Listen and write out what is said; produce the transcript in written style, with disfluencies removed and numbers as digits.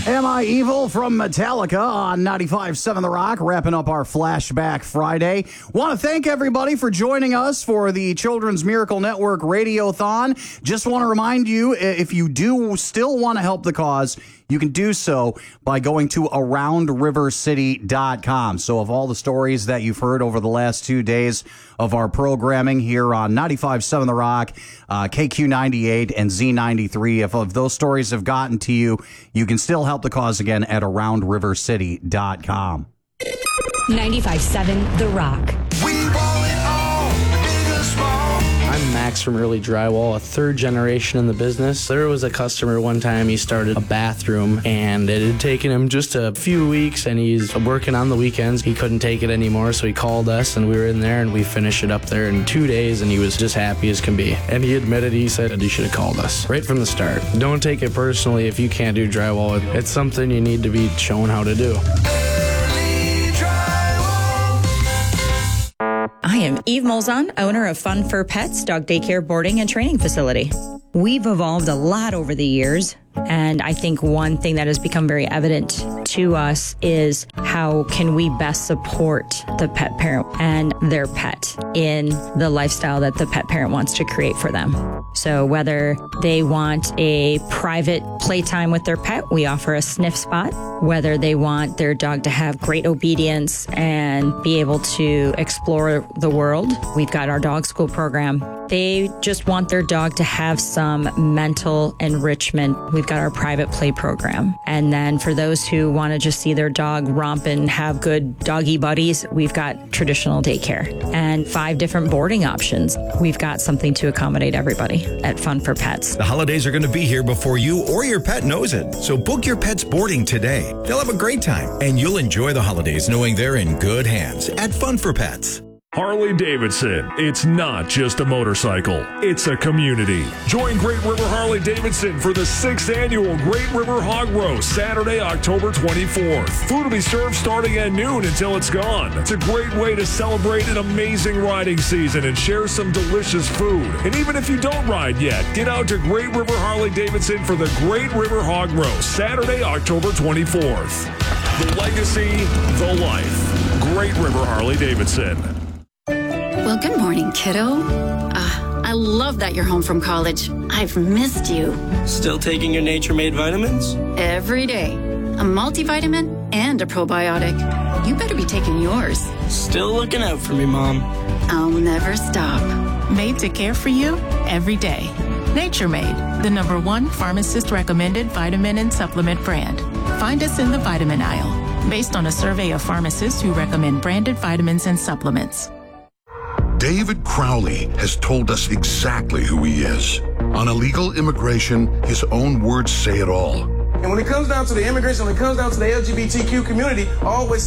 Am I Evil from Metallica on 95.7 The Rock, wrapping up our Flashback Friday. Want to thank everybody for joining us for the Children's Miracle Network Radiothon. Just want to remind you, if you do still want to help the cause, you can do so by going to AroundRiverCity.com. So of all the stories that you've heard over the last 2 days of our programming here on 95.7 The Rock, KQ98 and Z93, if of those stories have gotten to you, you can still help the cause again at AroundRiverCity.com. 95.7 The Rock. We want it all, big and small. I'm Max from Early Drywall, a third generation in the business. There was a customer one time, he started a bathroom and it had taken him just a few weeks and he's working on the weekends. He couldn't take it anymore, so he called us and we were in there and we finished it up there in 2 days and he was just happy as can be. And he admitted, he said he should have called us right from the start. Don't take it personally if you can't do drywall. It's something you need to be shown how to do. I am Eve Molzon, owner of Fun for Pets, dog daycare, boarding, and training facility. We've evolved a lot over the years, and I think one thing that has become very evident to us is how can we best support the pet parent and their pet in the lifestyle that the pet parent wants to create for them. So whether they want a private playtime with their pet, we offer a sniff spot. Whether they want their dog to have great obedience and be able to explore the world, we've got our dog school program. They just want their dog to have some mental enrichment. We've got our private play program. And then for those who want to just see their dog romp and have good doggy buddies, we've got traditional daycare and 5 different boarding options. We've got something to accommodate everybody at Fun for Pets. The holidays are going to be here before you or your pet knows it. So book your pet's boarding today. They'll have a great time, and you'll enjoy the holidays knowing they're in good hands at Fun for Pets. Harley-Davidson. It's not just a motorcycle. It's a community. Join Great River Harley-Davidson for the 6th annual Great River Hog Roast, Saturday, October 24th. Food will be served starting at noon until it's gone. It's a great way to celebrate an amazing riding season and share some delicious food. And even if you don't ride yet, get out to Great River Harley-Davidson for the Great River Hog Roast, Saturday, October 24th. The legacy, the life. Great River Harley-Davidson. Well, good morning, kiddo. I love that you're home from college. I've missed you. Still taking your Nature Made vitamins? Every day. A multivitamin and a probiotic. You better be taking yours. Still looking out for me, Mom. I'll never stop. Made to care for you every day. Nature Made, the #1 pharmacist-recommended vitamin and supplement brand. Find us in the vitamin aisle, based on a survey of pharmacists who recommend branded vitamins and supplements. David Crowley has told us exactly who he is. On illegal immigration, his own words say it all. And when it comes down to the immigration, when it comes down to the LGBTQ community, I always